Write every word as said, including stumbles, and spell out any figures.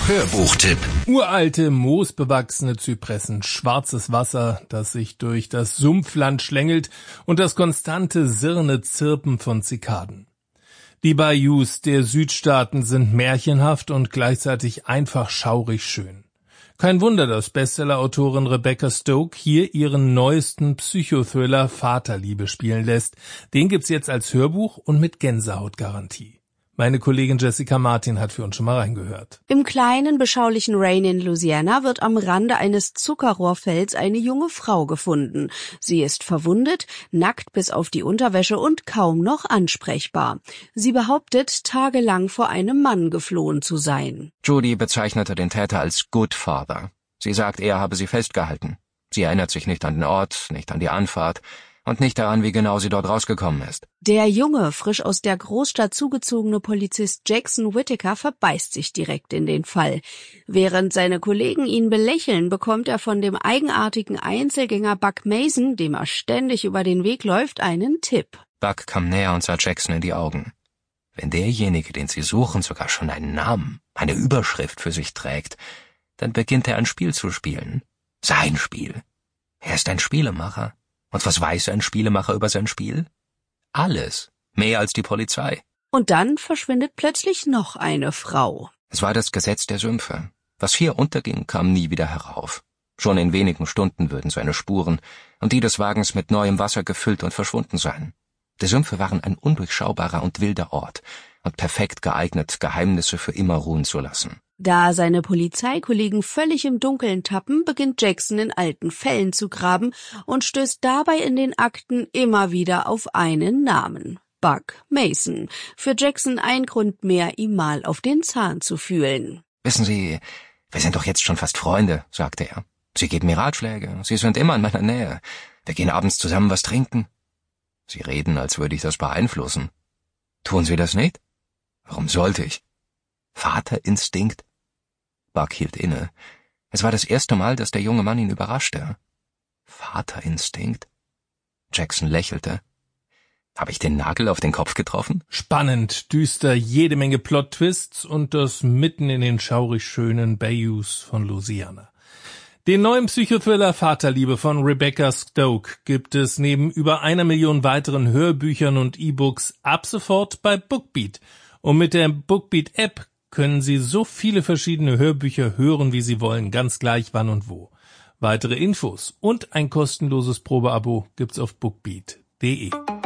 Hörbuchtipp. Uralte, moosbewachsene Zypressen, schwarzes Wasser, das sich durch das Sumpfland schlängelt und das konstante sirrende Zirpen von Zikaden. Die Bayous der Südstaaten sind märchenhaft und gleichzeitig einfach schaurig schön. Kein Wunder, dass Bestsellerautorin Rebecca Stokes hier ihren neuesten Psychothriller Vaterliebe spielen lässt. Den gibt's jetzt als Hörbuch und mit Gänsehautgarantie. Meine Kollegin Jessica Martin hat für uns schon mal reingehört. Im kleinen, beschaulichen Rayne in Louisiana wird am Rande eines Zuckerrohrfelds eine junge Frau gefunden. Sie ist verwundet, nackt bis auf die Unterwäsche und kaum noch ansprechbar. Sie behauptet, tagelang vor einem Mann geflohen zu sein. Judy bezeichnete den Täter als Good Father. Sie sagt, er habe sie festgehalten. Sie erinnert sich nicht an den Ort, nicht an die Anfahrt und nicht daran, wie genau sie dort rausgekommen ist. Der junge, frisch aus der Großstadt zugezogene Polizist Jackson Whittaker verbeißt sich direkt in den Fall. Während seine Kollegen ihn belächeln, bekommt er von dem eigenartigen Einzelgänger Buck Mason, dem er ständig über den Weg läuft, einen Tipp. Buck kam näher und sah Jackson in die Augen. Wenn derjenige, den sie suchen, sogar schon einen Namen, eine Überschrift für sich trägt, dann beginnt er ein Spiel zu spielen. Sein Spiel. Er ist ein Spielemacher. Und was weiß ein Spielemacher über sein Spiel? Alles. Mehr als die Polizei. Und dann verschwindet plötzlich noch eine Frau. Es war das Gesetz der Sümpfe. Was hier unterging, kam nie wieder herauf. Schon in wenigen Stunden würden seine Spuren und die des Wagens mit neuem Wasser gefüllt und verschwunden sein. Die Sümpfe waren ein undurchschaubarer und wilder Ort und perfekt geeignet, Geheimnisse für immer ruhen zu lassen. Da seine Polizeikollegen völlig im Dunkeln tappen, beginnt Jackson in alten Fällen zu graben und stößt dabei in den Akten immer wieder auf einen Namen. Buck Mason. Für Jackson ein Grund mehr, ihm mal auf den Zahn zu fühlen. Wissen Sie, wir sind doch jetzt schon fast Freunde, sagte er. Sie geben mir Ratschläge, Sie sind immer in meiner Nähe. Wir gehen abends zusammen was trinken. Sie reden, als würde ich das beeinflussen. Tun Sie das nicht? Warum sollte ich? Vaterinstinkt? Buck hielt inne. Es war das erste Mal, dass der junge Mann ihn überraschte. Vaterinstinkt? Jackson lächelte. Habe ich den Nagel auf den Kopf getroffen? Spannend, düster, jede Menge Plot-Twists und das mitten in den schaurig schönen Bayous von Louisiana. Den neuen Psychothriller Vaterliebe von Rebecca Stokes gibt es neben über einer Million weiteren Hörbüchern und E-Books ab sofort bei Bookbeat. Und mit der Bookbeat-App können Sie so viele verschiedene Hörbücher hören, wie Sie wollen, ganz gleich wann und wo. Weitere Infos und ein kostenloses Probeabo gibt's auf bookbeat punkt de.